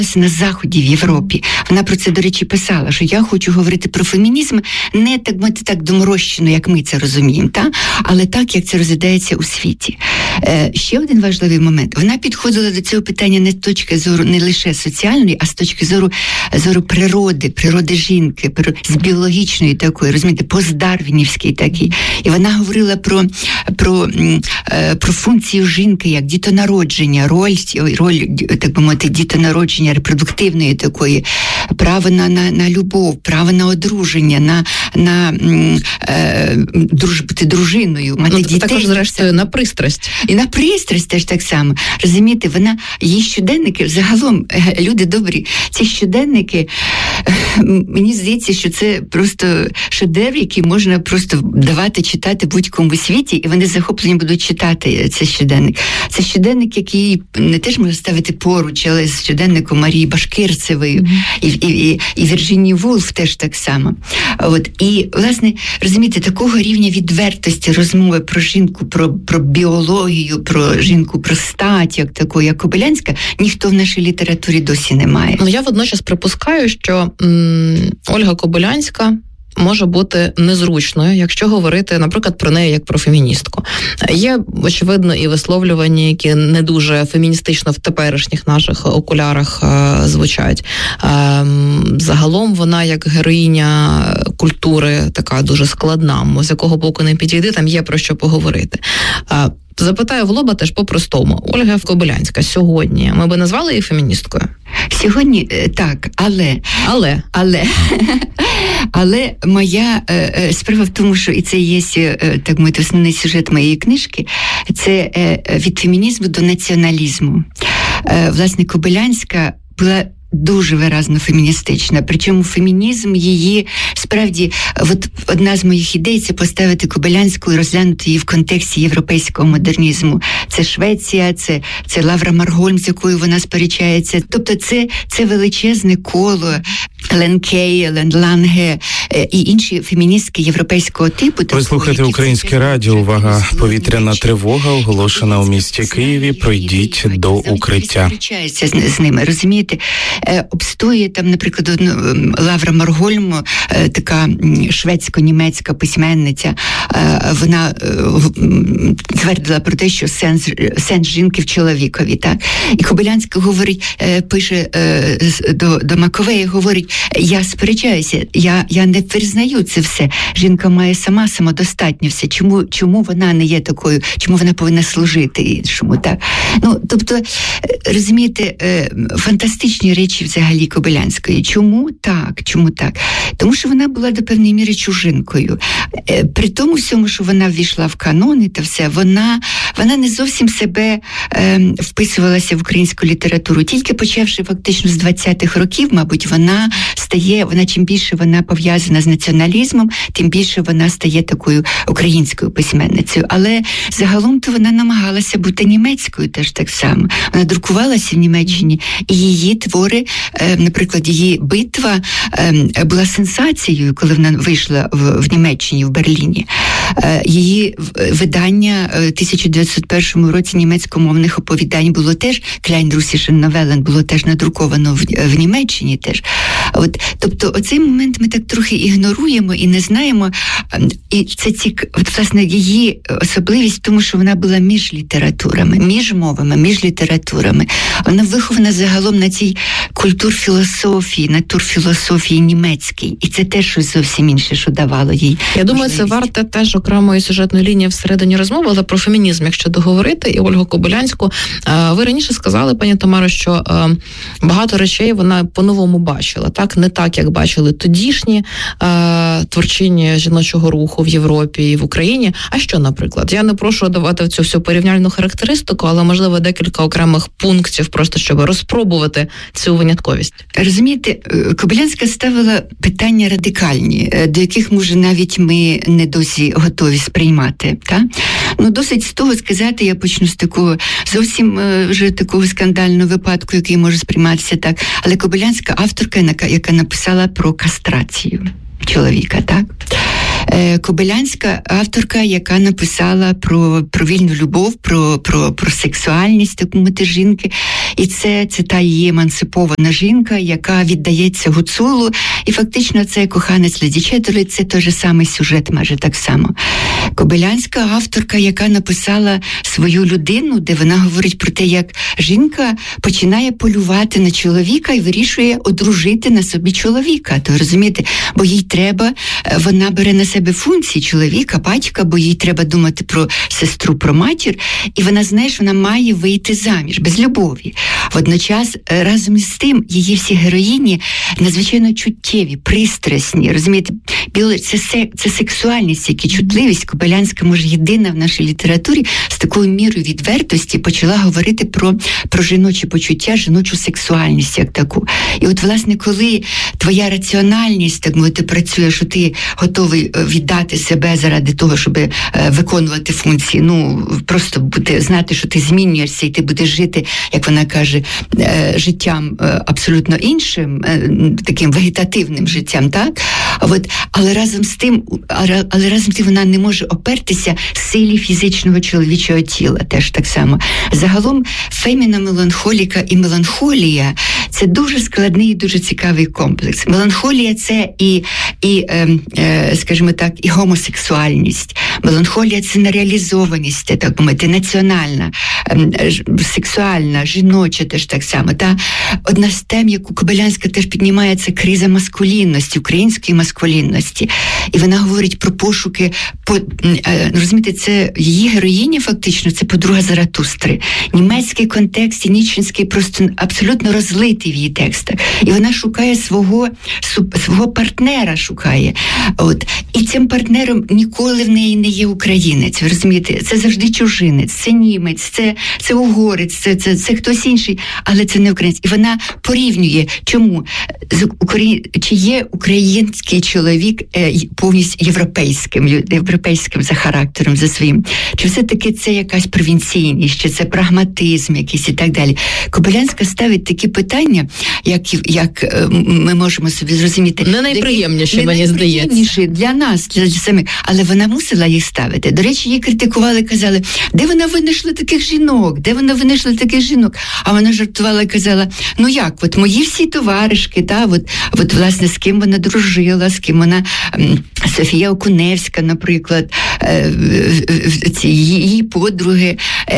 на Заході, в Європі. Вона про це, до речі, писала, що я хочу говорити про фемінізм не так доморощено, як ми це розуміємо, але так, як це розглядається у світі. Ще один важливий момент. Вона підходила до цього питання не з точки зору не лише соціальної, а з точки зору природи жінки, з біологічної такої, розумієте, постдарвінівської такій. І вона говорила про функцію жінки, як дітонародження, роль, так би мовити, дітонародження репродуктивної такої, право на любов, право на одруження, на бути дружиною, мати дітей. Також, зрештою, на пристрасть. І на пристрасть теж так само. Розумієте, її щоденники, загалом, люди добрі, ці щоденники, мені здається, що це просто шедевр, який можна просто давати читати будь-кому світі, і вони захоплені будуть читати цей щоденник. Це щоденник, який не теж можна ставити поруч, але з щоденником Марії Башкирцевої, і Вірджинії Вулф теж так само. І, власне, розумієте, такого рівня відвертості розмови про жінку, про біологію, про жінку, про стать, як таку, як Кобилянська, ніхто в нашій літературі досі не має. Я водночас припускаю, що Ольга Кобилянська може бути незручною, якщо говорити, наприклад, про неї як про феміністку. Є, очевидно, і висловлювання, які не дуже феміністично в теперішніх наших окулярах звучать. Загалом вона, як героїня культури, така дуже складна, з якого боку не підійди, там є про що поговорити. Запитаю в лоба теж по-простому. Ольга Кобилянська сьогодні, ми би назвали її феміністкою? Сьогодні так, але моя справа в тому, що і це є, так мовити, основний сюжет моєї книжки, це від фемінізму до націоналізму. Власне, Кобилянська була дуже виразно феміністична. Причому фемінізм її, справді, одна з моїх ідей – це поставити Кобилянську і розглянути її в контексті європейського модернізму. Це Швеція, це Лавра Маргольм, з якою вона сперечається. Тобто це величезне коло Елен Кей, Елен Ланге і інші феміністки європейського типу. Ви слухаєте Українське радіо. Увага, повітряна тривога оголошена у місті Києві. Пройдіть до укриття. Сперечається з ними, розумієте? Обстоює там, наприклад, Лавра Маргольм, така шведсько-німецька письменниця, вона твердила про те, що сенс жінки в чоловікові, так? І Кобилянська пише до Маковея, говорить, я сперечаюся, я не признаю це все. Жінка має самодостатньо все. Чому вона не є такою, чому вона повинна служити? Чому так? Тобто, розумієте, фантастичні речі взагалі Кобилянської. Чому так? Тому що вона була до певної міри чужинкою. При тому всьому, що вона ввійшла в канони та все, вона не зовсім себе вписувалася в українську літературу. Тільки почавши фактично з 20-х років, мабуть, вона чим більше вона пов'язана з націоналізмом, тим більше вона стає такою українською письменницею. Але загалом-то вона намагалася бути німецькою теж так само. Вона друкувалася в Німеччині, і її твори, наприклад, її «Битва» була сенсацією, коли вона вийшла в Німеччині, в Берліні. Її видання в 1901 році німецькомовних оповідань було теж, «Klein Russischen Novellen», було теж надруковано в Німеччині теж. Тобто, оцей момент ми так трохи ігноруємо і не знаємо. І це власне, її особливість в тому, що вона була між літературами, між мовами, між літературами. Вона вихована загалом на цій культурфілософії, натурфілософії німецькій. І це теж щось зовсім інше, що давало їй. Я думаю, це варте теж окремої сюжетної лінії всередині розмови, але про фемінізм, якщо договорити, і Ольгу Кобилянську. Ви раніше сказали, пані Тамаро, що багато речей вона по-новому бачила, так? Не так, як бачили тодішні творчині жіночого руху в Європі і в Україні. А що, наприклад? Я не прошу давати цю всю порівняльну характеристику, але, можливо, декілька окремих пунктів, просто щоб розпробувати цю винятковість. Розумієте, Кобилянська ставила питання радикальні, до яких, може, навіть ми не досі готові сприймати. Так? Досить з того сказати, я почну з такого зовсім вже такого скандального випадку, який може сприйматися так. Але Кобилянська авторка, яка написала про кастрацію чоловіка, так? Кобилянська авторка, яка написала про вільну любов, про сексуальність таку жінки. І це та її емансипована жінка, яка віддається гуцулу. І фактично це коханець Леді Четтерли, це той же самий сюжет, майже так само. Кобилянська авторка, яка написала свою людину, де вона говорить про те, як жінка починає полювати на чоловіка і вирішує одружити на собі чоловіка. То розумієте, бо їй треба, вона бере на себе функції чоловіка, батька, бо їй треба думати про сестру, про матір, і вона знає, що вона має вийти заміж, без любові. Водночас, разом з тим, її всі героїні надзвичайно чуттєві, пристрасні, розумієте, це сексуальність, як і чутливість. Кобилянська, може, єдина в нашій літературі з такою мірою відвертості почала говорити про жіночі почуття, жіночу сексуальність як таку. І от, власне, коли твоя раціональність, так мовити, працює, що ти готовий віддати себе заради того, щоб виконувати функції, просто знати, що ти змінюєшся і ти будеш жити, як вона каже, життям абсолютно іншим, таким вегетативним життям, так? Але разом з тим вона не може опертися силі фізичного чоловічого тіла, теж так само. Загалом феміна меланхоліка і меланхолія – це дуже складний і дуже цікавий комплекс. Меланхолія – це скажімо так, і гомосексуальність. Меланхолія – це нереалізованість, так мовити, національна, сексуальна, жіноча теж так само. Одна з тем, яку Кобилянська теж піднімає, це криза маскулінності, української маскулінності. І вона говорить про пошуки, розумієте, це її героїня фактично, це подруга Заратустри. Німецький контекст і ніцшенський просто абсолютно розлитий в її текстах. І вона шукає свого партнера, шукає. І цим партнером ніколи в неї не є українець, ви розумієте? Це завжди чужинець, це німець, це угорець, це хтось інший, але це не українець. І вона порівнює, чому? Чи є український чоловік повністю європейським за характером, за своїм? Чи все-таки це якась провінційність, чи це прагматизм якийсь і так далі? Кобилянська ставить такі питання, як ми можемо собі зрозуміти. Не найприємніші, мені здається. Для нас, для самих. Але вона мусила їх ставити. До речі, її критикували, казали, де вона винайшла таких жінок? А вона жартувала і казала, от мої всі товаришки, власне, з ким вона дружила, з ким вона, Софія Окуневська, наприклад, її подруги.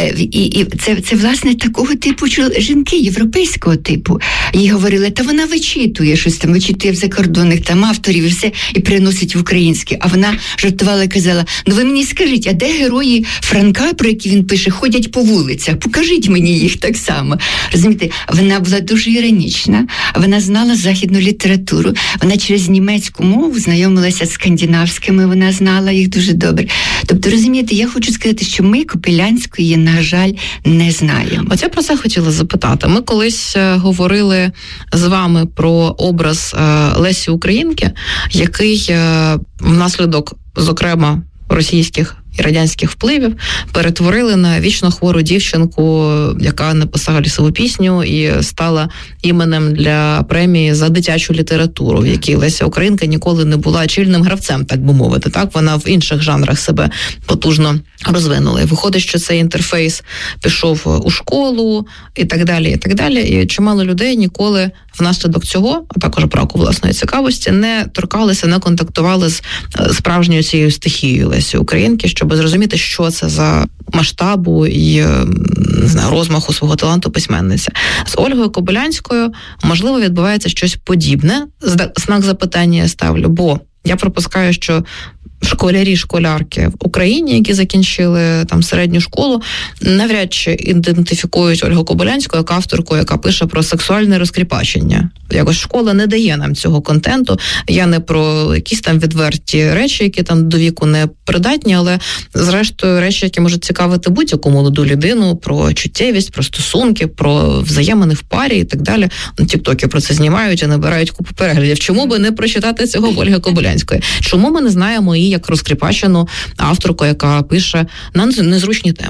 І це, власне, такого типу жінки, європейського типу. Їй говорили, вона вичитує щось там, вичитує в закордонних авторів і все, і приносить в українське. А вона жартувала і казала, ви мені скажіть, а де герої Франка, про які він пише, ходять по вулицях? Покажіть мені їх так само. Розумієте, вона була дуже іронічна, вона знала західну літературу, вона через німецьку мову знайомилася з скандинавськими, вона знала їх дуже добре. Тобто, розумієте, я хочу сказати, що ми Кобилянської, на жаль, не знаємо. От я про це хотіла запитати. Ми колись говорили з вами про образ Лесі Українки, який внаслідок, зокрема, російських і радянських впливів перетворили на вічно хвору дівчинку, яка написала лісову пісню і стала іменем для премії за дитячу літературу, в якій Леся Українка ніколи не була чільним гравцем, так би мовити. Так, вона в інших жанрах себе потужно розвинула. І виходить, що цей інтерфейс пішов у школу і так далі, і так далі. І чимало людей ніколи внаслідок цього, а також браку власної цікавості, не торкалися, не контактували з справжньою цією стихією Лесі Українки, щоб зрозуміти, що це за масштабу і, не знаю, розмаху свого таланту письменниця. З Ольгою Кобилянською, можливо, відбувається щось подібне. Знак запитання я ставлю, бо я припускаю, що школярі-школярки в Україні, які закінчили там середню школу, навряд чи ідентифікують Ольгу Кобилянську як авторку, яка пише про сексуальне розкріпачення. Якось школа не дає нам цього контенту. Я не про якісь там відверті речі, які там до віку не придатні, але зрештою речі, які можуть цікавити будь-яку молоду людину, про чуттєвість, про стосунки, про взаємини в парі і так далі. Тіктоки про це знімають і набирають купу переглядів. Чому би не прочитати цього в Ольги Кобилянської? Чому ми не знаємо її як розкріпачену авторку, яка пише на незручні теми?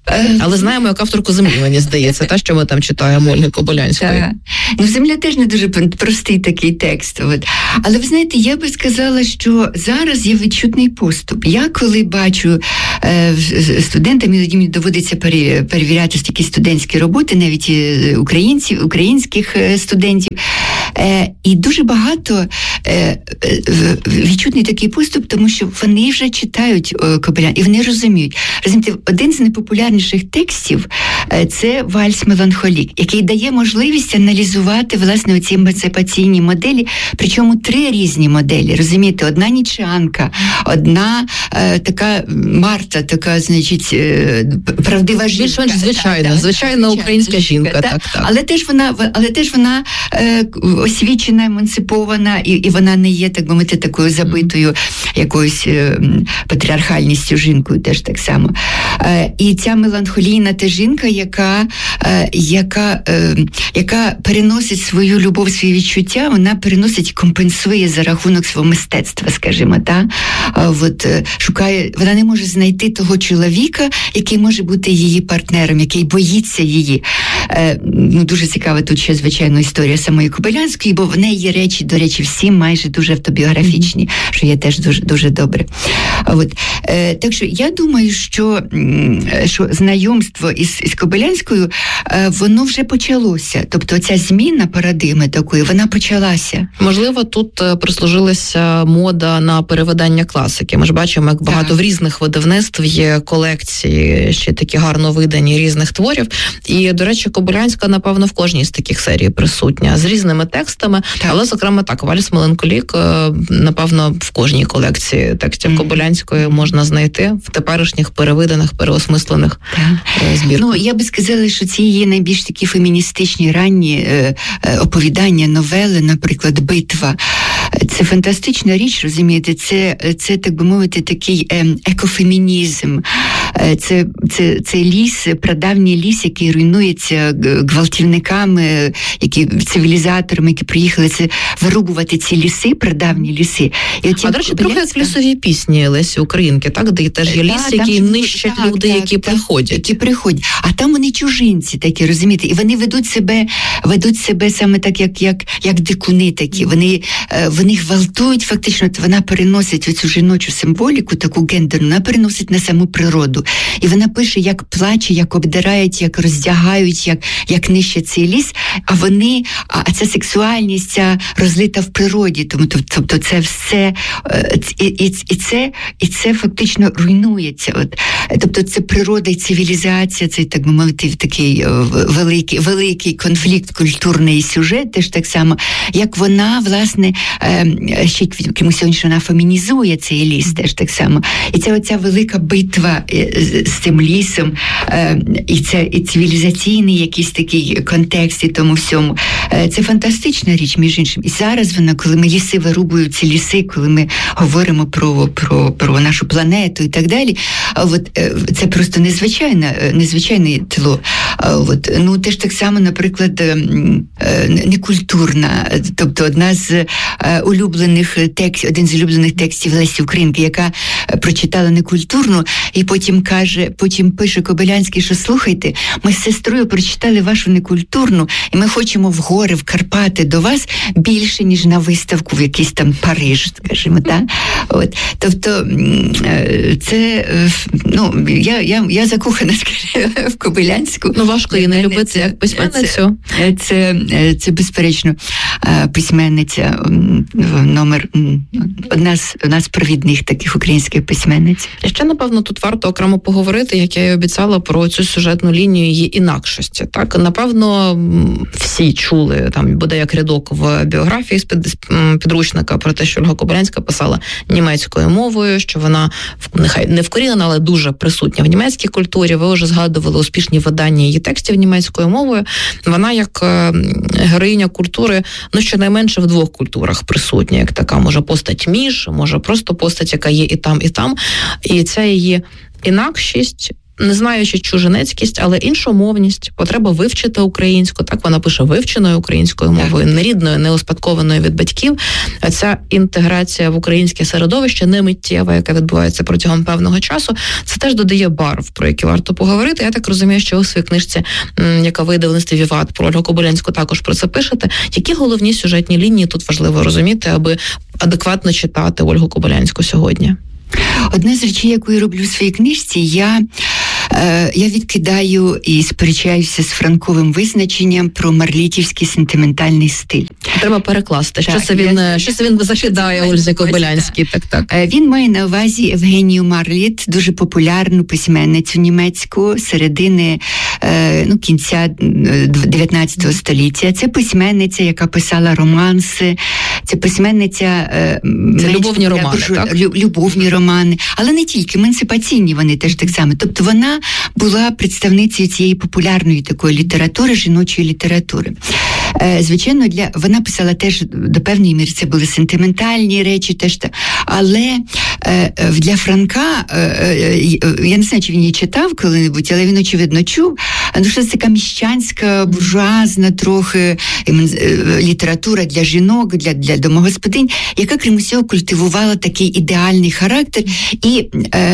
Але знаємо, як авторку «Землі», мені здається, та, що ми там читаємо Ольги Кобилянської. Так. Ну, «Земля» теж не дуже простий такий текст. От. Але, ви знаєте, я би сказала, що зараз є відчутний поступ. Я коли бачу студентам, іноді мені доводиться перевіряти такі студентські роботи, навіть українських студентів, і дуже багато відчутний такий поступ, тому що вони вже читають Кобилянську, і вони розуміють. Розумієте, один з найпопулярніших текстів – це «Вальс меланхолік», який дає можливість аналізувати, власне, оці емансипаційні моделі, причому 3 різні моделі, розумієте? Одна ніцшеанка, одна така Марта, така, значить, правдива жінка. Більш-менш звичайна українська жінка. Так. Але теж вона освічена, емансипована, і вона не є, так би мовити, такою забитою якоюсь патріархальністю жінкою, теж так само. І ця меланхолійна та жінка, яка переносить свою любов, свої відчуття, вона переносить, компенсує за рахунок свого мистецтва, скажімо, так? От, шукає, вона не може знайти того чоловіка, який може бути її партнером, який боїться її. Ну, дуже цікава тут ще, звичайно, історія самої Кобилянської, бо в неї є речі, до речі, всі майже дуже автобіографічні, що є теж дуже, дуже добре. От. Так що я думаю, що знайомство із Кобилянською, воно вже почалося. Тобто ця зміна парадигми такої, вона почалася. Можливо, тут прислужилася мода на перевидання класики. Ми ж бачимо, як багато в різних видавництв є колекції, ще такі гарно видані різних творів. І, до речі, Кобилянська, напевно, в кожній з таких серій присутня, з різними текстами. Так. Але, зокрема, так, «Вальс меланхолік», напевно, в кожній колекції текстів Кобилянської можна знайти в теперішніх перевиданих, переосмислених збірках. Ну, я би сказала, що ці є найбільш такі феміністичні ранні оповідання, новели, наприклад, «Битва». Це фантастична річ, розумієте, це так би мовити, такий екофемінізм. Це ліс, прадавній ліс, який руйнується гвалтівниками, цивілізаторами, які приїхали вирубувати ці ліси, прадавні ліси. А, до речі, трохи як лісові пісні Лесі Українки, так? Де теж є ліс, який нищать люди, які приходять. А там вони чужинці такі, розумієте? І вони ведуть себе саме так, як дикуни такі. Вони гвалтують, фактично, вона переносить оцю жіночу символіку, таку гендерну, вона переносить на саму природу. І вона пише, як плаче, як обдирають, як роздягають, як нищать цей ліс, а ця сексуальність, ця розлита в природі. Тобто це все, і це фактично руйнується. Тобто це природа і цивілізація, це, так би мовити, такий великий конфлікт, культурний сюжет, теж так само, як вона, власне, ще крім усього, що вона фемінізує цей ліс, теж так само. І це оця велика битва з цим лісом, і цивілізаційний якийсь такий контекст і тому всьому. Це фантастична річ, між іншим. І зараз вона, коли ми ліси вирубують, ці ліси, коли ми говоримо про нашу планету і так далі, це просто незвичайне тло. Ну, теж так само, наприклад, некультурна, тобто один з улюблених текстів Лесі Українки, яка прочитала некультурну, і потім пише Кобилянський, що слухайте, ми з сестрою прочитали вашу некультурну, і ми хочемо в гори, в Карпати до вас більше, ніж на виставку в якийсь там Париж, скажімо, так? Тобто, це, ну, я закохана, скажімо, в Кобилянську. Ну, важко її не любити як письменницю. Це безперечно, письменниця, одна з провідних таких українських письменниць. І ще, напевно, тут варто окремо поговорити, як я і обіцяла, про цю сюжетну лінію її інакшості. Так, напевно, всі чули, там буде як рядок в біографії з підручника про те, що Ольга Кобилянська писала німецькою мовою, що вона, нехай не вкорінена, але дуже присутня в німецькій культурі. Ви вже згадували успішні видання її текстів німецькою мовою. Вона як героїня культури, ну, щонайменше в 2 культурах присутня, як така, може, постать між, може, просто постать, яка є і там, і там. І ця її інакшість не знаючи чужинецькість, але іншомовність, потреба вивчити українську, так вона пише вивченою українською мовою, не рідною, не успадкованою від батьків. Ця інтеграція в українське середовище не миттєва, яка відбувається протягом певного часу, це теж додає барв, про які варто поговорити. Я так розумію, що у своїй книжці, яка вийде в видавництві «Віват», про Ольгу Кобилянську також про це пишете. Які головні сюжетні лінії тут важливо розуміти, аби адекватно читати Ольгу Кобилянську сьогодні? Одна з речей, яку я роблю в своїй книжці, я відкидаю і сперечаюся з франковим визначенням про марлітівський сентиментальний стиль. Треба перекласти. Що це він закидає Ользі Кобилянській? Так. Він має на увазі Євгенію Марліт, дуже популярну письменницю німецьку середини, кінця 19 століття. Це письменниця, яка писала романси. Це письменниця... Це любовні романи, так? Любовні романи. Але не тільки, емансипаційні вони теж так само. Тобто вона була представницею цієї популярної такої літератури, жіночої літератури. Звичайно, вона писала теж до певної міри, це були сентиментальні речі, теж, але для Франка, я не знаю, чи він її читав коли-небудь, але він, очевидно, чув, що це така міщанська, буржуазна трохи література для жінок, для домогосподинь, яка, крім усього, культивувала такий ідеальний характер і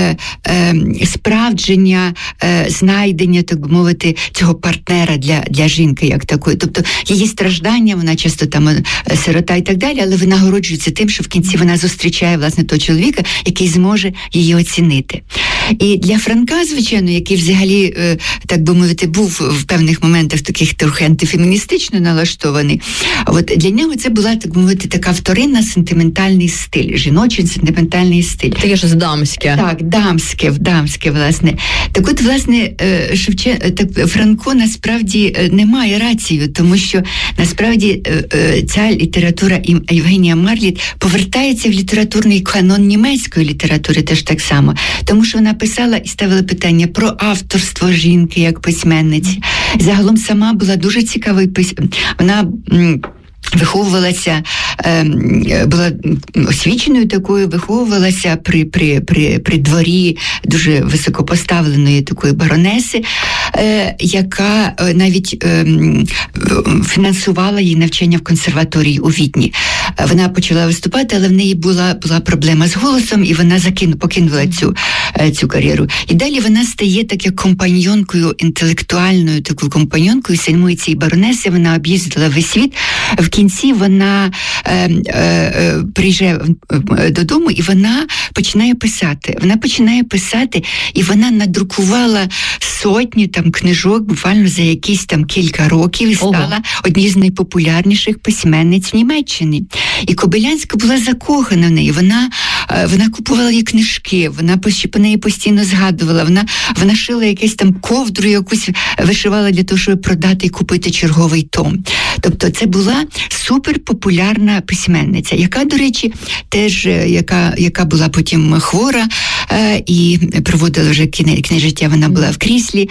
справдження, знайдення, так би мовити, цього партнера для жінки, як такої. Тобто її страждання, вона часто там сирота і так далі, але винагороджується тим, що в кінці вона зустрічає, власне, того чоловіка, який зможе її оцінити. І для Франка, звичайно, який взагалі, так би мовити, був в певних моментах таких трохи антифеміністично налаштований, от для нього це була, так би мовити, така вторинна сентиментальний стиль, жіночий сентиментальний стиль. Таке ж дамське. Так, дамське, власне. Так от, власне, Франко насправді не має рацію, тому що насправді ця література Євгенія Марліт повертається в літературний канон німецької літератури теж так само, тому що вона писала і ставила питання про авторство жінки як письменниці. Загалом сама була дуже цікавою вона виховувалася, була освіченою такою, виховувалася при дворі дуже високопоставленої такої баронеси, яка навіть фінансувала її навчання в консерваторії у Відні. Вона почала виступати, але в неї була проблема з голосом, і вона покинула цю кар'єру. І далі вона стає таке компаньонкою, інтелектуальною такою компаньонкою самої цієї баронеси. Вона об'їздила весь світ. В кінці вона приїжджає додому, і вона починає писати. І вона надрукувала сотні там книжок буквально за якісь там кілька років і стала однією з найпопулярніших письменниць в Німеччині. І Кобилянська була закохана в неї. Вона купувала її книжки, вона по неї постійно згадувала. Вона шила якусь там ковдру, якусь вишивала для того, щоб продати і купити черговий том. Тобто це була суперпопулярна письменниця, яка, до речі, теж, яка була потім хвора і проводила вже кінець життя, вона була в кріслі,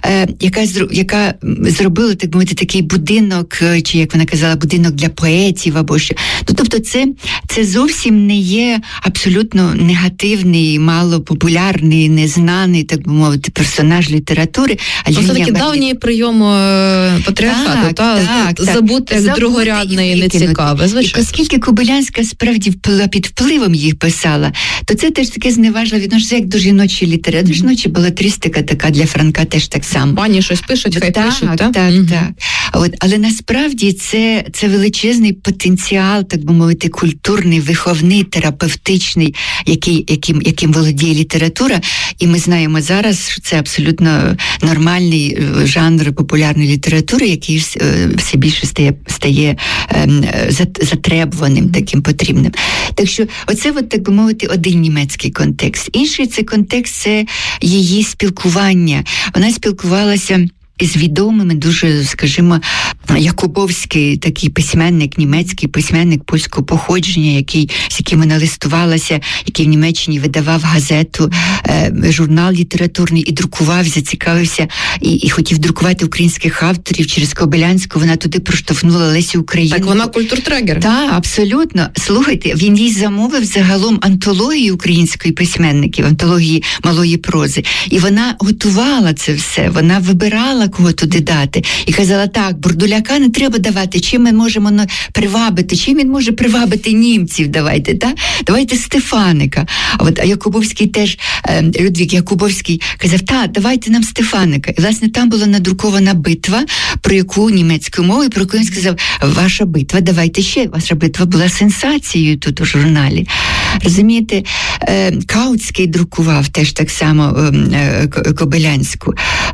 яка зробила, так мовити, такий будинок, чи, як вона казала, будинок для поетів або що. Тобто це зовсім не є абсолютно негативний, малопопулярний, незнаний, так би мовити, персонаж літератури. Це такий давній прийом патріархату, забути як другорядне і нецікаве. І оскільки Кобилянська справді під впливом їх писала, то це теж таке зневажливе відношення, як до жіночої літератури. Жіноча балетристика така для Франка теж так само. Пані щось пишуть, хай пишуть, так? Так. Але насправді це величезний потенціал, так би мовити, культурний, виховний, терапевтичний, яким володіє література. І ми знаємо зараз, що це абсолютно нормальний жанр популярної літератури, який все більше стає затребуваним, таким потрібним. Так що оце, так би мовити, один німецький контекст. Інший це контекст, це її спілкування. Вона спілкувалася із відомими, дуже, скажімо, Якубовський такий письменник, німецький письменник польського походження, з яким вона листувалася, який в Німеччині видавав газету, журнал літературний і друкував, зацікавився і хотів друкувати українських авторів через Кобилянську. Вона туди проштовхнула Лесю Українку. Так вона культуртрегер. Так, абсолютно. Слухайте, він їй замовив загалом антологію української письменників, антології малої прози. І вона готувала це все, вона вибирала, кого туди дати. І казала, так, Бурдуляка не треба давати, чим ми можемо привабити, чим він може привабити німців, давайте Стефаника. А Якубовський теж, Людвік Якубовський казав, давайте нам Стефаника. І, власне, там була надрукована битва, про яку німецькою мовою, про яку він сказав, ваша битва, давайте ще. Ваша битва була сенсацією тут у журналі. Розумієте, Каутський друкував теж так само Кобилянську.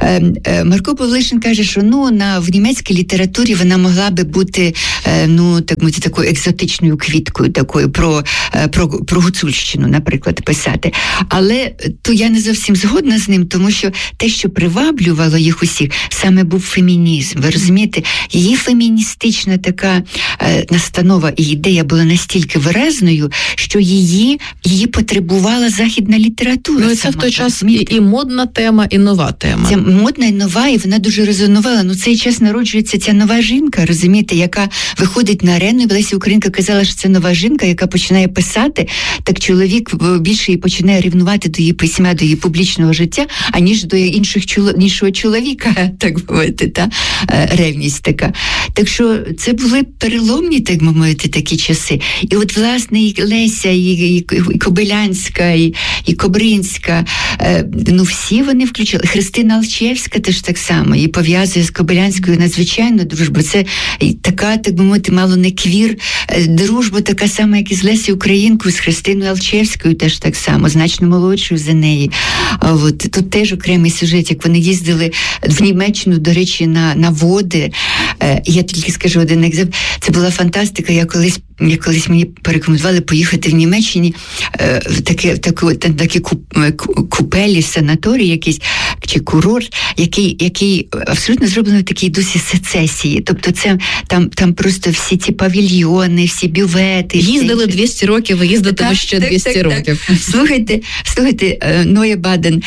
Марко Павлишин каже, що в німецькій літературі вона могла би бути такою екзотичною квіткою, такою про Гуцульщину, наприклад, писати. Але то я не зовсім згодна з ним, тому що те, що приваблювало їх усіх, саме був фемінізм. Ви розумієте? Її феміністична така настанова і ідея була настільки виразною, що її потребувала західна література. Це в той час і модна тема, і нова тема. Це модна і нова, і вона дуже резонувала. Цей час народжується ця нова жінка, розумієте, яка виходить на арену, і Леся Українка казала, що це нова жінка, яка починає писати, так чоловік більше починає рівнувати до її письма, до її публічного життя, аніж до іншого чоловіка, так мовити, ревність така. Так що це були переломні, так мовити, такі часи. І от, власне, і Леся, і Кобилянська, і Кобринська, всі вони включили. Христина Алчевська теж так само, і пов'язує з Кобилянською надзвичайно дружбу. Це така, так би мовити, мало не квір дружба, така сама, як і з Лесією Українкою, з Христиною Алчевською теж так само, значно молодшою за неї. Тут теж окремий сюжет, як вони їздили в Німеччину, до речі, на води. Я тільки скажу один екземпляр. Це була фантастика. Колись мені порекомендували поїхати в Німеччині в такі купелі, санаторій якийсь, чи курорт, який абсолютно зроблений в такій дусі сецесії. Тобто це там просто всі ці павільйони, всі бювети. Їздили 200 років, ви їздитиме ще 200 років. Слухайте, Ноя Баден.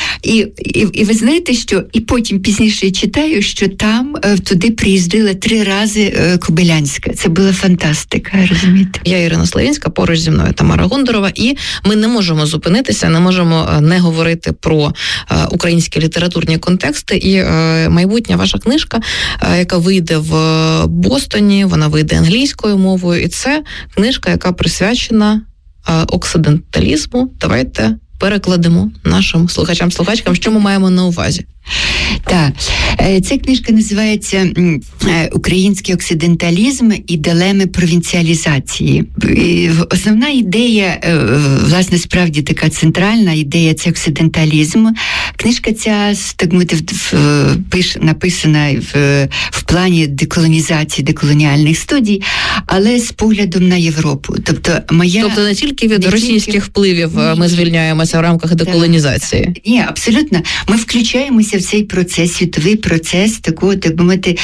І ви знаєте, що і потім пізніше читаю, що там туди приїздила 3 рази Кобилянська. Це була фантастика, розумієте? Я Ірина Славінська, поруч зі мною Тамара Гундорова, і ми не можемо зупинитися, не можемо не говорити про українські літературні контексти. І майбутня ваша книжка, яка вийде в Бостоні, вона вийде англійською мовою, і це книжка, яка присвячена оксиденталізму. Давайте перекладемо нашим слухачам, що ми маємо на увазі. Так, ця книжка називається «Український оксиденталізм і дилеми провінціалізації». Основна ідея, власне, справді така центральна ідея – це оксиденталізм. Книжка ця, так мовити, написана в плані деколонізації, деколоніальних студій, але з поглядом на Європу. Тобто не тільки від російських впливів ми звільняємося в рамках деколонізації. Ні, абсолютно. Ми включаємося в цей процес, світовий процес такого, так би мовити,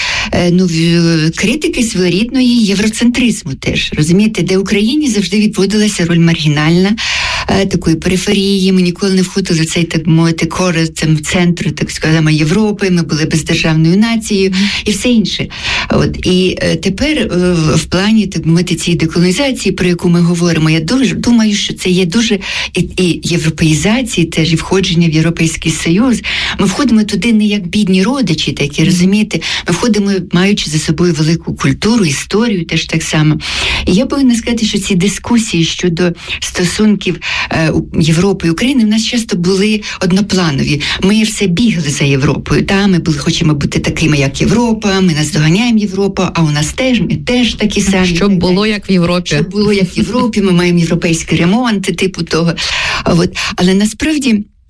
критики своєрідної євроцентризму теж, розумієте, де Україні завжди відводилася роль маргінальна, такої периферії, ми ніколи не входили в цей, так би мовити, центру, так сказано, Європи, ми були бездержавною нацією і все інше. І тепер в плані, так би мовити, цієї деколонізації, про яку ми говоримо, я дуже думаю, що це є дуже і європеїзації теж, і входження в Європейський Союз. Ми входимо туди не як бідні родичі, такі, розумієте, ми входимо, маючи за собою велику культуру, історію теж так само. І я повинна сказати, що ці дискусії щодо стосунків Європи і України в нас часто були однопланові. Ми все бігли за Європою, ми хочемо бути такими, як Європа, ми наздоганяємо Європу, а у нас теж, ми теж такі самі. Щоб було як в Європі. Щоб було як в Європі, ми маємо європейський ремонт, типу того. Але насправді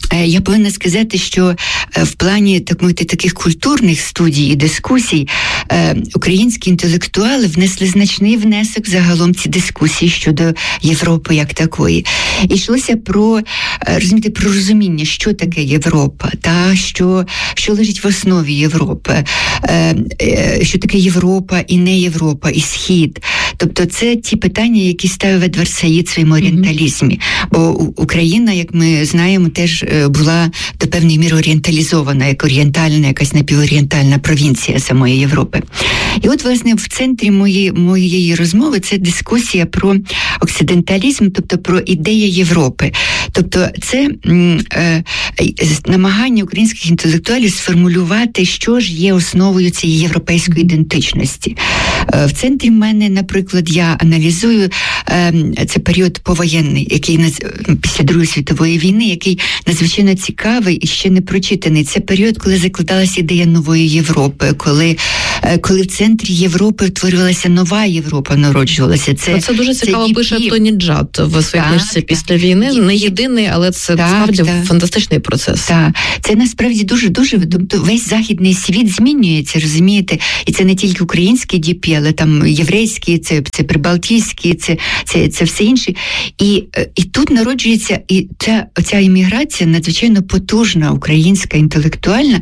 я повинна сказати, що в плані таких культурних студій і дискусій українські інтелектуали внесли значний внесок загалом ці дискусії щодо Європи як такої. І йшлося про розуміння, що таке Європа, що лежить в основі Європи, що таке Європа і не Європа, і Схід. Тобто це ті питання, які ставив Едвард Саїд в своєму орієнталізмі. Бо Україна, як ми знаємо, теж була до певної міри орієнталізована, як орієнтальна, якась напіворієнтальна провінція самої Європи. І от, власне, в центрі моєї розмови це дискусія про оксиденталізм, тобто про ідеї Європи. Тобто це намагання українських інтелектуалів сформулювати, що ж є основою цієї європейської ідентичності. В центрі мене, наприклад, я аналізую це період повоєнний, який після Другої світової війни, який надзвичайно цікавий і ще не прочитаний. Це період, коли закладалася ідея нової Європи, коли в центрі Європи утворювалася нова Європа, народжувалася. Це дуже цікаво пише Тоні Джад в своїй книжці «Після війни». Не єдиний, але це справді фантастичний процес. Так, це насправді дуже, тобто весь західний світ змінюється, розумієте? І це не тільки українські діпі, але там єврейські, це прибалтійські, це все інше. І тут народжується і ця імміграція надзвичайно потужна, українська, інтелектуальна,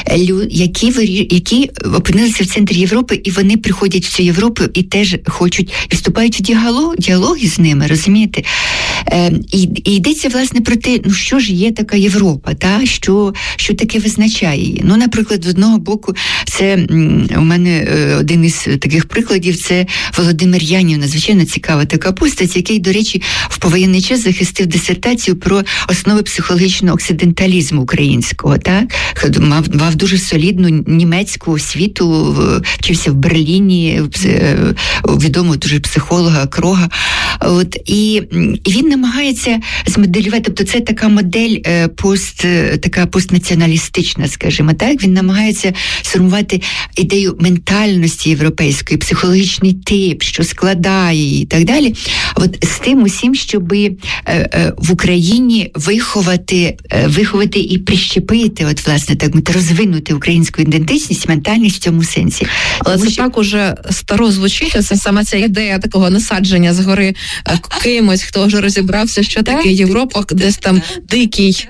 які опинилися в центрі Європи, і вони приходять в цю Європу і теж хочуть, вступають в діалоги з ними, розумієте? І йдеться, власне, про те, що ж є така Європа, що таке визначає її. Наприклад, з одного боку, це у мене один із таких прикладів, це Володимир Янів, надзвичайно цікава така постать, який, до речі, в повоєнний час захистив дисертацію про основи психологічного оксиденталізму українського, так? Мав дуже солідну німецьку освіту, вчився в Берліні, відомого дуже психолога Крога. І він намагається змоделювати, тобто це така модель така постнаціоналістична, скажімо так, він намагається сформувати ідею ментальності європейської, психологічний тип, що складає її і так далі. З тим усім, щоб в Україні виховати і прищепити, власне, так мовити, розвинути українську ідентичність, ментальність в цьому сенсі. Але це так уже старо звучить, це саме ця ідея такого насадження згори кимось, хто вже розібрався, що таке Європа, десь там дикий,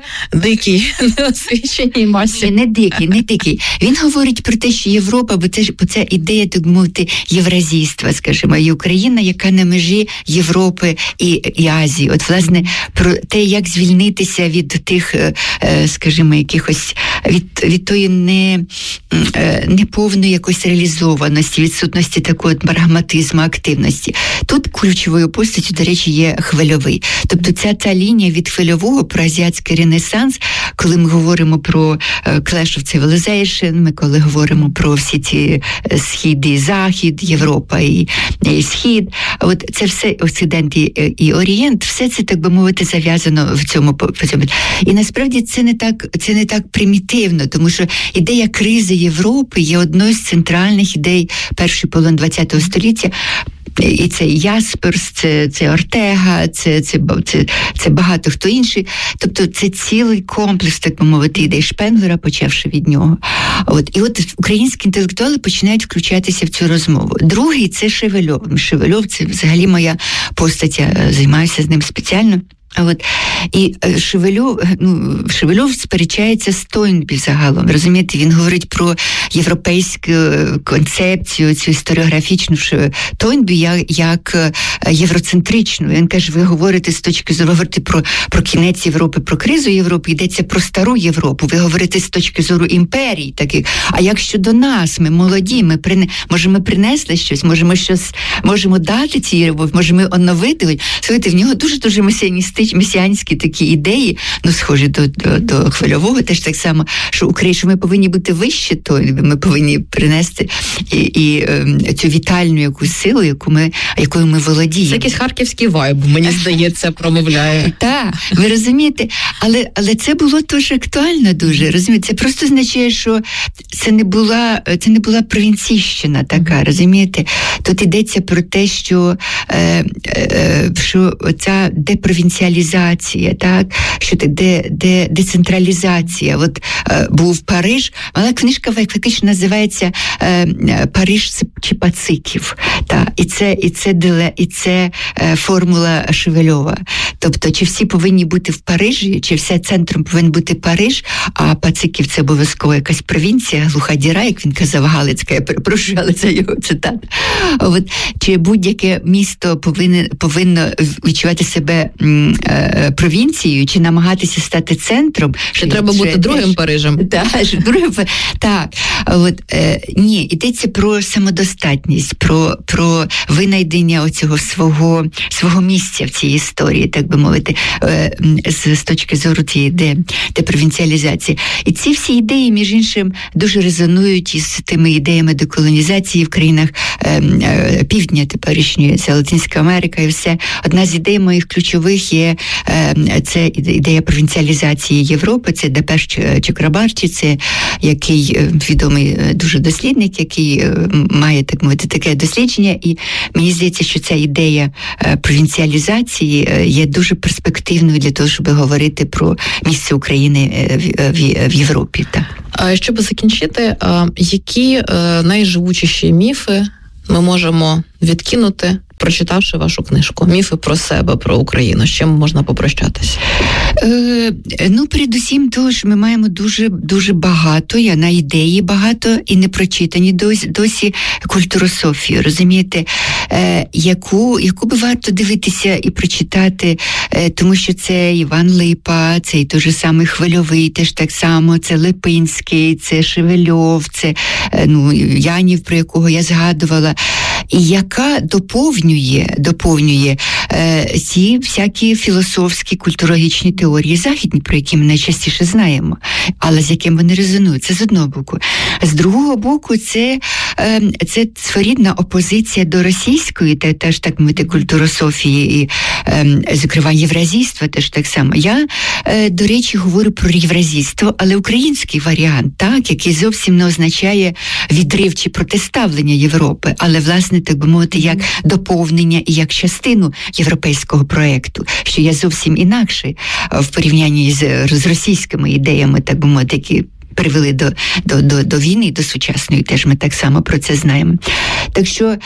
неосвіченій масі. Не дикий. Він говорить про те, що Європа, бо це ідея, так мовити, євразійства, скажімо, і Україна, яка на межі Європи і Азії. Власне, про те, як звільнитися від тих, скажімо, якихось, від тої неповної якоїсь реалізованості, відсутності такого прагматизму, активності. Тут ключовою постаттю, до речі, є Хвильовий. Тобто ця лінія від Хвильового про азіатський ренесанс, коли ми говоримо про Clash of Civilization, ми коли говоримо про всі ці Схід і Захід, Європа і Схід, це все Оксидент і Орієнт, все це, так би мовити, зав'язано в цьому. І насправді це не так примітивно, тому що ідея кризи Європи є одною з центральних ідей першої половини ХХ століття. І це Ясперс, це Ортега, це багато хто інший. Тобто це цілий комплекс, так би мовити, ідей Шпенглера, почавши від нього. І українські інтелектуали починають включатися в цю розмову. Другий – це Шевельов. Шевельов – це взагалі моя постать, я займаюся з ним спеціально. І Шевельов сперечається з Тойнбі загалом. Розумієте, він говорить про європейську концепцію, цю історіографічну Тойнбі як євроцентричну. Він каже, ви говорите з точки зору, про кінець Європи, про кризу Європи, йдеться про стару Європу. Ви говорите з точки зору імперій таких. А як щодо нас, ми молоді, може ми принесли щось, можемо дати цій Європі, може ми оновити. Слухайте, в нього дуже-дуже месіанські такі ідеї, схожі до Хвильового, теж так само, що ми повинні бути вище, то ми повинні принести і цю вітальну якусь силу, якою ми володіємо. подіями. Це якийсь харківський вайб, мені здається, промовляє. Так, ви розумієте, але це було теж актуально дуже, розумієте, це просто означає, що це не була провінційщина така, розумієте, тут йдеться про те, що ця депровінціалізація, так, що децентралізація, от був Париж, але книжка фактично називається «Париж чи Пациків», так, і це формула Шевельова, тобто чи всі повинні бути в Парижі, чи все центром повинен бути Париж, а Пациків це обов'язково якась провінція, глуха діра, як він казав Галицька, я перепрошую, але це його цитата. От, чи будь-яке місто повинно відчувати себе провінцією, чи намагатися стати центром. Чи треба бути другим Парижем? Так. Ні, йдеться про самодостатність, про винайдення оцього свого місця в цій історії, так би мовити, з точки зору цієї депровінціалізації. І ці всі ідеї, між іншим, дуже резонують із тими ідеями деколонізації в країнах півдня теперішньої, це Латинська Америка і все. Одна з ідей моїх ключових є це ідея провінціалізації Європи, це Депеш Чакрабарті, це який відомий дуже дослідник, який має, так мовити, таке дослідження, і мені здається, що ця ідея провінціалізації є дуже перспективною для того, щоб говорити про місце України в Європі. Так. Щоб закінчити, які найживучіші міфи ми можемо відкинути, прочитавши вашу книжку? Міфи про себе, про Україну. З чим можна попрощатися? Передусім того, що ми маємо дуже, дуже багато, на ідеї багато і не прочитані досі культурософію, розумієте, яку би варто дивитися і прочитати, тому що це Іван Липа, це і той же самий Хвильовий, теж так само, це Липинський, це Шевельов, це Янів, про якого я згадувала, і яка доповнює ці всякі філософські, культурологічні теорії західні, про які ми найчастіше знаємо, але з якими вони резонують. Це з одного боку. З другого боку, це своєрідна опозиція до російської, теж так мовити, культурософії і, зокрема, євразійства теж так само. Я, до речі, говорю про євразійство, але український варіант, так, який зовсім не означає відрив чи протиставлення Європи, але, власне, так би мовити, як доповнення і як частину європейського проєкту, що є зовсім інакше в порівнянні з російськими ідеями, так би мовити, які привели до війни, до сучасної, теж ми так само про це знаємо. Так що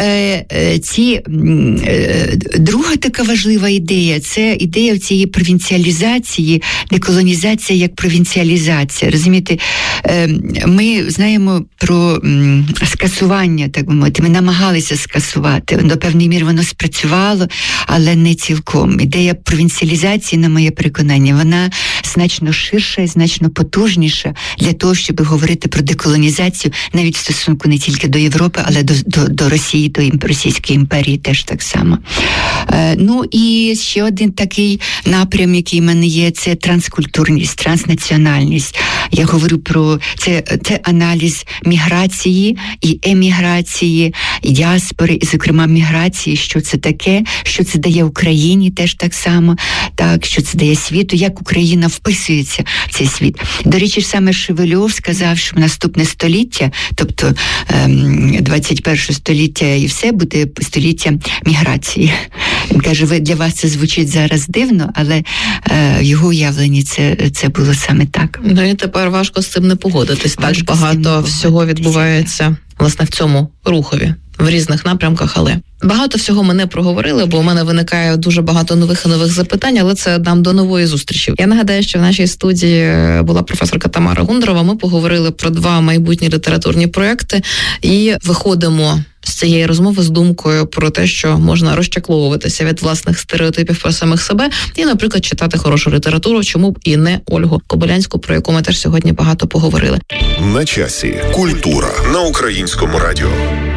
друга така важлива ідея, це ідея цієї провінціалізації, деколонізація як провінціалізація. Розумієте, ми знаємо про скасування, так би мовити, ми намагалися скасувати, до певної міри воно спрацювало, але не цілком. Ідея провінціалізації, на моє переконання, вона значно ширша і значно потужніша для того, щоб говорити про деколонізацію навіть в стосунку не тільки до Європи, але до Росії, до Російської імперії теж так само. І ще один такий напрям, який в мене є, це транскультурність, транснаціональність. Я говорю про це аналіз міграції і еміграції, і діаспори, і, зокрема, міграції, що це таке, що це дає Україні теж так само, так, що це дає світу, як Україна вписується в цей світ. До речі, саме Шевельов сказав, що наступне століття, тобто 21 століття і все, буде століття міграції. Він каже, для вас це звучить зараз дивно, але в його уявленні це було саме так. І тепер важко з цим не погодитись. Так багато всього відбувається, власне, в цьому рухові, в різних напрямках, але багато всього ми не проговорили, бо у мене виникає дуже багато нових запитань, але це нам до нової зустрічі. Я нагадаю, що в нашій студії була професорка Тамара Гундарова. Ми поговорили про 2 майбутні літературні проекти і виходимо з цієї розмови з думкою про те, що можна розчакловуватися від власних стереотипів про самих себе і, наприклад, читати хорошу літературу, чому б і не Ольгу Кобилянську, про яку ми теж сьогодні багато поговорили. На часі. Культура на Українському радіо.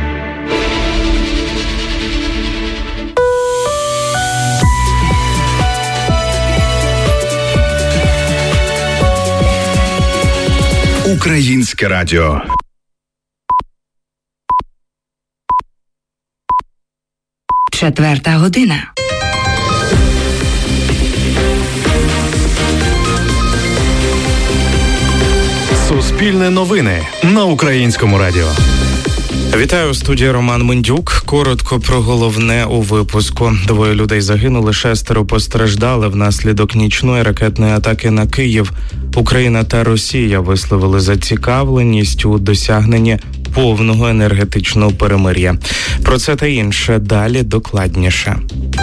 Українське радіо. 4 година. Суспільне новини на Українському радіо. Вітаю, у студії Роман Мендюк. Коротко про головне у випуску. 2 людей загинули, 6 постраждали внаслідок нічної ракетної атаки на Київ. Україна та Росія висловили зацікавленість у досягненні повного енергетичного перемир'я. Про це та інше далі докладніше.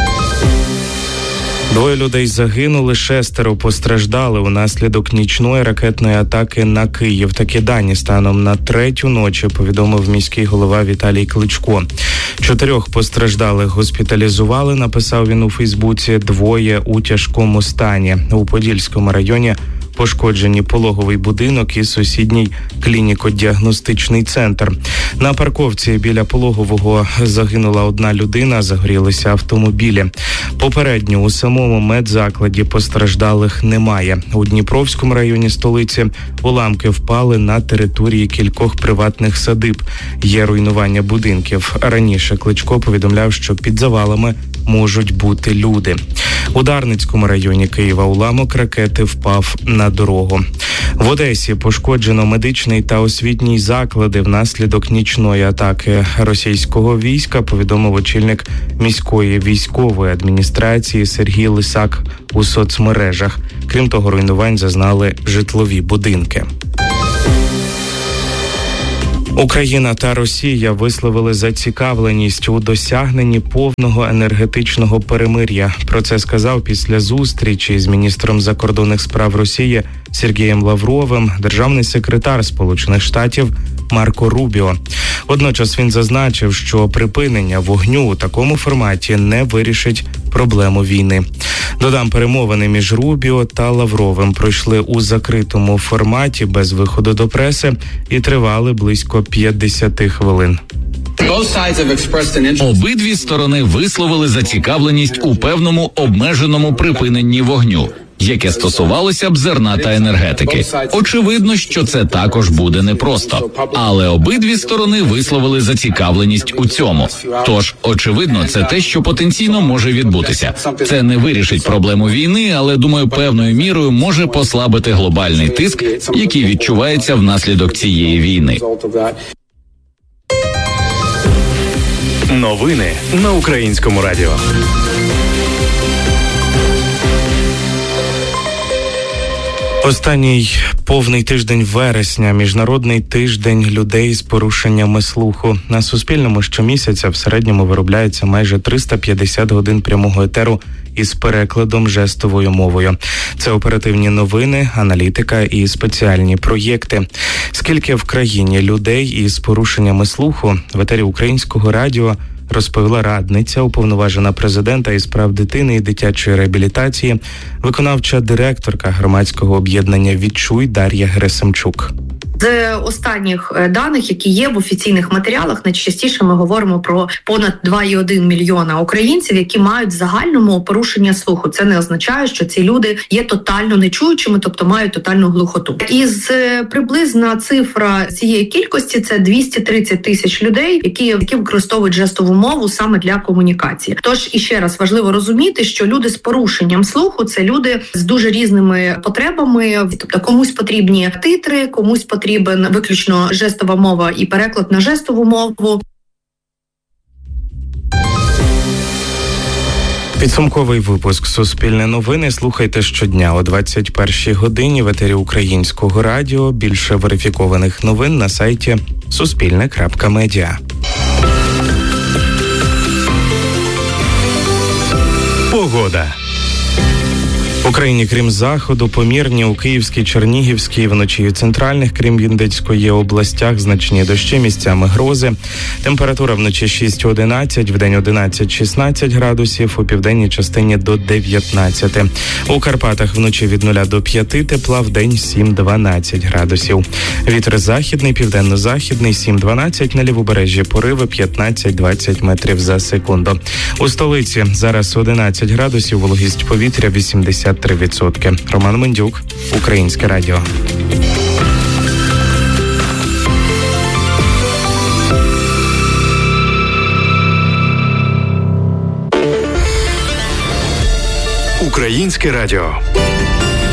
2 людей загинули, 6 постраждали унаслідок нічної ракетної атаки на Київ. Такі дані станом на 3-ю ночі повідомив міський голова Віталій Кличко. 4 постраждалих госпіталізували, написав він у Фейсбуці, 2 у тяжкому стані. У Подільському районі пошкоджені пологовий будинок і сусідній клініко-діагностичний центр. На парковці біля пологового загинула 1 людина, загорілися автомобілі. Попередньо у самому медзакладі постраждалих немає. У Дніпровському районі столиці уламки впали на території кількох приватних садиб. Є руйнування будинків. Раніше Кличко повідомляв, що під завалами можуть бути люди. У Дарницькому районі Києва уламок ракети впав на дорогу. В Одесі пошкоджено медичний та освітній заклади внаслідок нічної атаки російського війська, повідомив очільник міської військової адміністрації Сергій Лисак у соцмережах. Крім того, руйнувань зазнали житлові будинки. Україна та Росія висловили зацікавленість у досягненні повного енергетичного перемир'я. Про це сказав після зустрічі з міністром закордонних справ Росії Сергієм Лавровим державний секретар Сполучених Штатів Марко Рубіо. Водночас він зазначив, що припинення вогню у такому форматі не вирішить проблему війни. Додам, перемовини між Рубіо та Лавровим пройшли у закритому форматі без виходу до преси і тривали близько 50 хвилин. Обидві сторони висловили зацікавленість у певному обмеженому припиненні вогню, яке стосувалося б зерна та енергетики. Очевидно, що це також буде непросто, але обидві сторони висловили зацікавленість у цьому. Тож, очевидно, це те, що потенційно може відбутися. Це не вирішить проблему війни, але, думаю, певною мірою може послабити глобальний тиск, який відчувається внаслідок цієї війни. Новини на Українському радіо. Останній повний тиждень вересня – Міжнародний тиждень людей з порушеннями слуху. На Суспільному щомісяця в середньому виробляється майже 350 годин прямого етеру із перекладом жестовою мовою. Це оперативні новини, аналітика і спеціальні проєкти. Скільки в країні людей із порушеннями слуху, в етері Українського радіо розповіла радниця, уповноважена президента із прав дитини і дитячої реабілітації, виконавча директорка громадського об'єднання «Відчуй» Дар'я Герасимчук. З останніх даних, які є в офіційних матеріалах, найчастіше ми говоримо про понад 2,1 мільйона українців, які мають в загальному порушення слуху. Це не означає, що ці люди є тотально нечуючими, тобто мають тотальну глухоту. Із приблизна цифра цієї кількості – це 230 тисяч людей, які використовують жестову мову саме для комунікації. Тож, іще раз важливо розуміти, що люди з порушенням слуху – це люди з дуже різними потребами, тобто комусь потрібні титри, комусь потрібен виключно жестова мова і переклад на жестову мову. Підсумковий випуск «Суспільне новини» слухайте щодня о 21-й годині в етері Українського радіо. Більше верифікованих новин на сайті suspilne.media. Погода. В Україні, крім заходу, помірні у Київській, Чернігівській, вночі у центральних, крім Вінницької областях, значні дощі, місцями грози. Температура вночі 6-11, вдень 11-16 градусів, у південній частині до 19. У Карпатах вночі від 0 до 5 тепла, вдень 7-12 градусів. Вітер західний, південно-західний 7-12, на лівобережжі пориви 15-20 метрів за секунду. У столиці зараз 11 градусів, вологість повітря 83%. Роман Мендюк, Українське радіо. Українське радіо.